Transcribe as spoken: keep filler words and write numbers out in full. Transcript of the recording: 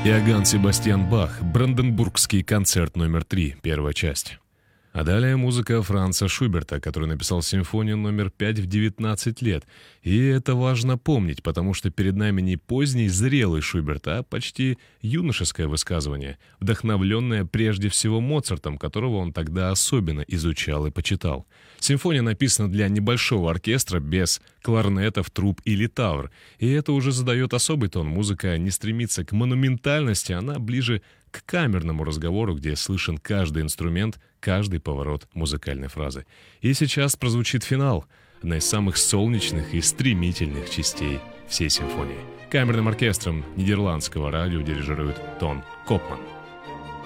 Иоганн Себастьян Бах, Бранденбургский концерт номер три, первая часть. А далее музыка Франца Шуберта, который написал симфонию номер пять в девятнадцать лет. И это важно помнить, потому что перед нами не поздний зрелый Шуберт, а почти юношеское высказывание, вдохновленное прежде всего Моцартом, которого он тогда особенно изучал и почитал. Симфония написана для небольшого оркестра без кларнетов, труб или тавр, и это уже задает особый тон. Музыка не стремится к монументальности, она ближе к камерному разговору, где слышен каждый инструмент, каждый поворот музыкальной фразы. И сейчас прозвучит финал, одна из самых солнечных и стремительных частей всей симфонии. Камерным оркестром нидерландского радио дирижирует Тон Копман.